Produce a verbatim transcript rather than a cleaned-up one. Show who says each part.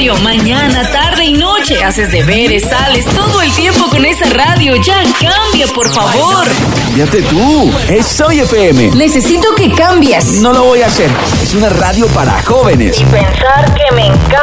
Speaker 1: radio, mañana, tarde y noche. Haces deberes, sales todo el tiempo con esa radio. Ya cambia, por favor.
Speaker 2: Cámbiate tú. Es Soy F M.
Speaker 1: Necesito que cambies.
Speaker 2: No lo voy a hacer. Es una radio para jóvenes.
Speaker 1: Y pensar que me encanta